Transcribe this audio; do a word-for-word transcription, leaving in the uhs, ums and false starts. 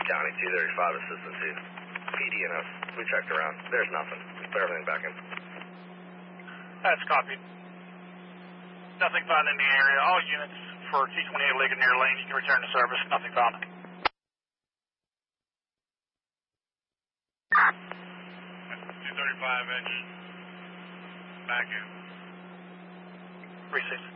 County two thirty-five, assistance to P D and us. We checked around. There's nothing. We put everything back in. That's copied. Nothing found in the area. All units for T twenty-eight Ligonier Lane, you can return to service. Nothing found. two thirty-five engine back in. Received.